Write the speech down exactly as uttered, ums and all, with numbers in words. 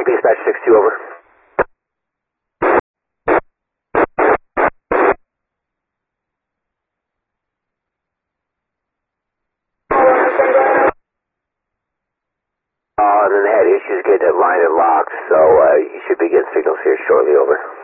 Dispatch six two, over. Uh, then had issues getting that line locked, so uh, you should be getting signals here shortly, over.